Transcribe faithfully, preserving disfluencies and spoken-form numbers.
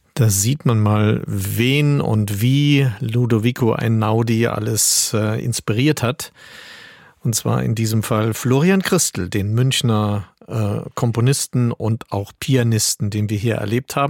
Da sieht man mal, wen und wie Ludovico Einaudi alles äh, inspiriert hat. Und zwar in diesem Fall Florian Christel, den Münchner äh, Komponisten und auch Pianisten, den wir hier erlebt haben.